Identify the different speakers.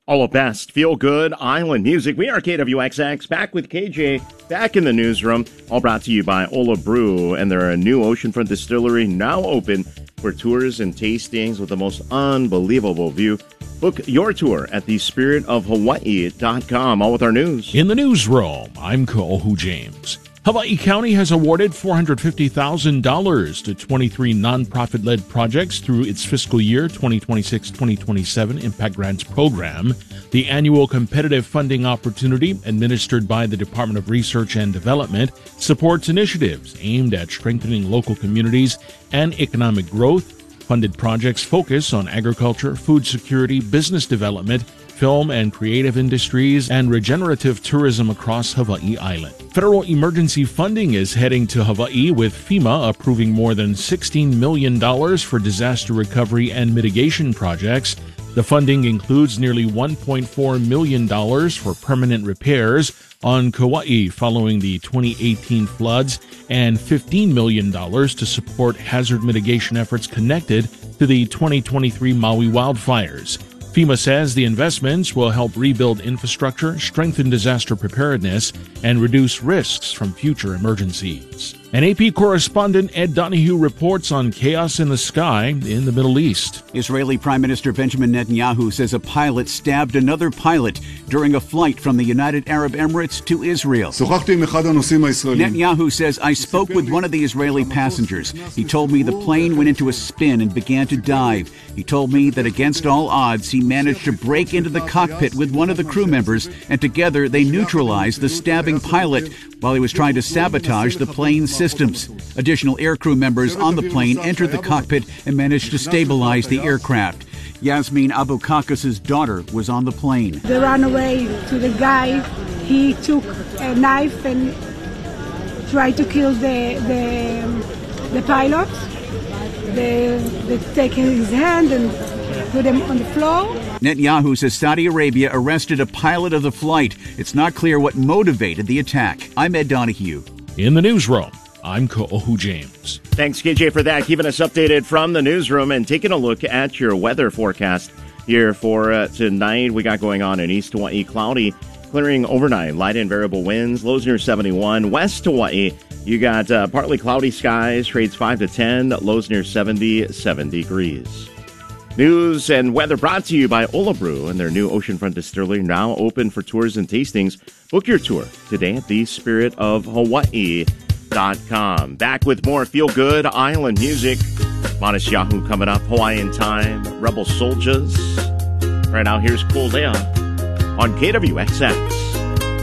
Speaker 1: All the best feel-good island music. We are KWXX, back with KJ, back in the newsroom. All brought to you by Ola Brew, and they're a new oceanfront distillery now open for tours and tastings with the most unbelievable view. Book your tour at thespiritofhawaii.com. All with our news.
Speaker 2: In the newsroom, I'm Ko'ohu James. Hawaii County has awarded $450,000 to 23 nonprofit-led projects through its fiscal year 2026-2027 Impact Grants program. The annual competitive funding opportunity, administered by the Department of Research and Development, supports initiatives aimed at strengthening local communities and economic growth. Funded projects focus on agriculture, food security, business development, film and creative industries, and regenerative tourism across Hawaii Island. Federal emergency funding is heading to Hawaii, with FEMA approving more than $16 million for disaster recovery and mitigation projects. The funding includes nearly $1.4 million for permanent repairs on Kauai following the 2018 floods and $15 million to support hazard mitigation efforts connected to the 2023 Maui wildfires. FEMA says the investments will help rebuild infrastructure, strengthen disaster preparedness, and reduce risks from future emergencies. An AP correspondent, Ed Donahue, reports on chaos in the sky in the Middle East.
Speaker 3: Israeli Prime Minister Benjamin Netanyahu says a pilot stabbed another pilot during a flight from the United Arab Emirates to Israel. Netanyahu says, "I spoke with one of the Israeli passengers. He told me the plane went into a spin and began to dive. He told me that against all odds, he managed to break into the cockpit with one of the crew members, and together they neutralized the stabbing pilot while he was trying to sabotage the plane's systems. Additional aircrew members on the plane entered the cockpit and managed to stabilize the aircraft." Yasmin Abu Kakas's daughter was on the plane.
Speaker 4: They ran away to the guy. He took a knife and tried to kill the pilot. They take his hand and put him on the floor.
Speaker 3: Netanyahu says Saudi Arabia arrested a pilot of the flight. It's not clear what motivated the attack. I'm Ed Donahue.
Speaker 2: In the newsroom, I'm Ko'ohu James.
Speaker 1: Thanks, KJ, for that. Keeping us updated from the newsroom and taking a look at your weather forecast here for tonight. We got going on in East Hawaii, cloudy, clearing overnight, light and variable winds, lows near 71. West Hawaii, you got partly cloudy skies, trades 5 to 10, lows near 77 degrees. News and weather brought to you by Ola Brew and their new oceanfront distillery, now open for tours and tastings. Book your tour today at thespiritofhawaii.com. Back with more feel-good island music. Modest Yahoo coming up, Hawaiian Time, Rebel Soldiers. Right now, here's Cool Leon on KWXX.